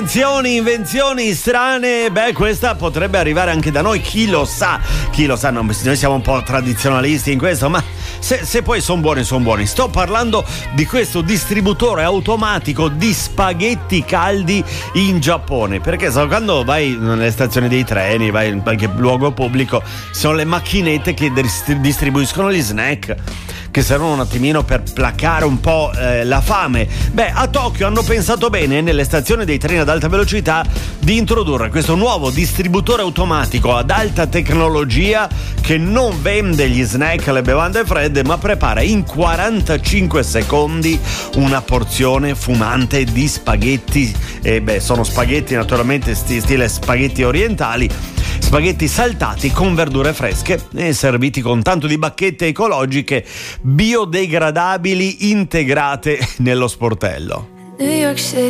Invenzioni strane, questa potrebbe arrivare anche da noi, chi lo sa, noi siamo un po' tradizionalisti in questo, ma se poi sono buoni. Sto parlando di questo distributore automatico di spaghetti caldi in Giappone, perché quando vai nelle stazioni dei treni, vai in qualche luogo pubblico, sono le macchinette che distribuiscono gli snack, che servono un attimino per placare un po' la fame. A Tokyo hanno pensato bene, nelle stazioni dei treni ad alta velocità, di introdurre questo nuovo distributore automatico ad alta tecnologia che non vende gli snack e le bevande fredde, ma prepara in 45 secondi una porzione fumante di spaghetti. Sono spaghetti naturalmente stile spaghetti orientali, spaghetti saltati con verdure fresche e serviti con tanto di bacchette ecologiche biodegradabili integrate nello sportello. New York City